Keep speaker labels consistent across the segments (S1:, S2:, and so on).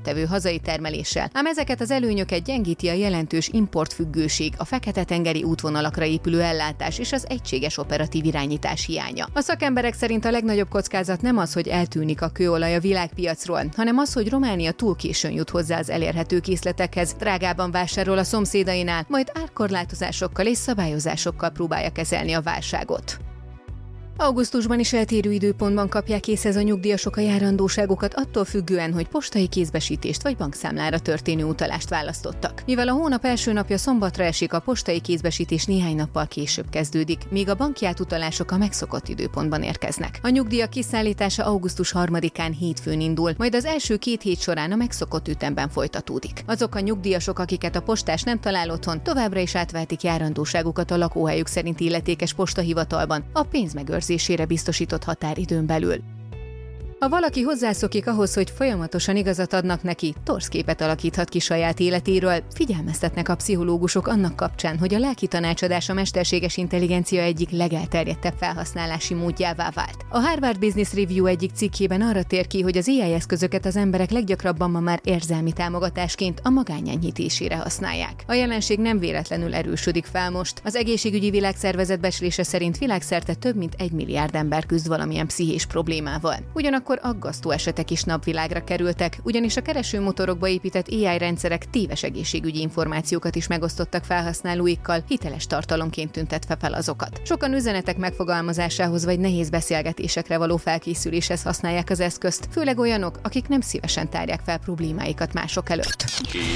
S1: tevő hazai termeléssel, ám ezeket az előnyöket gyengíti a jelentős importfüggőség, a fekete-tengeri útvonalakra épülő ellátás és az egységes operatív irányítás hiánya. A szakemberek szerint a legnagyobb kockázat nem az, hogy eltűnik a kőolaj a világpiacról, hanem az, hogy Románia túl későn jut hozzá az elérhető készletekhez, drágában vásárol a szomszédainál, majd árkorlátozásokkal és szabályozásokkal próbálja kezelni a válságot. Augusztusban is eltérő időpontban kapják észhez a nyugdíjasok a járandóságokat attól függően, hogy postai kézbesítést vagy bankszámlára történő utalást választottak. Mivel a hónap első napja szombatra esik, a postai kézbesítés néhány nappal később kezdődik, míg a banki átutalások a megszokott időpontban érkeznek. A nyugdíjak kiszállítása augusztus 3-án hétfőn indul, majd az első 2 hét során a megszokott ütemben folytatódik. Azok a nyugdíjasok, akiket a postás nem talál otthon, továbbra is átvehetik járandóságukat a lakóhelyük szerinti illetékes postahivatalban a pénzmegőrzésére biztosított határidőn belül. Ha valaki hozzászokik ahhoz, hogy folyamatosan igazat adnak neki, torz képet alakíthat ki saját életéről, figyelmeztetnek a pszichológusok annak kapcsán, hogy a lelki tanácsadás a mesterséges intelligencia egyik legelterjedtebb felhasználási módjává vált. A Harvard Business Review egyik cikkében arra tér ki, hogy az AI eszközöket az emberek leggyakrabban ma már érzelmi támogatásként a magányenyhítésére használják. A jelenség nem véletlenül erősödik fel most. Az Egészségügyi Világszervezet becslése szerint világszerte több mint 1 milliárd ember küzd valamilyen pszichés problémával. Ugyanakkor aggasztó esetek is napvilágra kerültek, ugyanis a keresőmotorokba épített AI rendszerek téves egészségügyi információkat is megosztottak felhasználóikkal, hiteles tartalomként tüntetve fel azokat. Sokan üzenetek megfogalmazásához vagy nehéz beszélgetésekre való felkészüléshez használják az eszközt, főleg olyanok, akik nem szívesen tárják fel problémáikat mások előtt.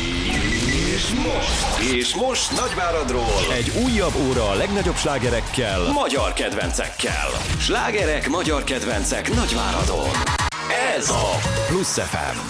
S2: És most Nagyváradról egy újabb óra a legnagyobb slágerekkel, magyar kedvencekkel. Slágerek, magyar kedvencek Nagyváradon. Ez a Plusz FM.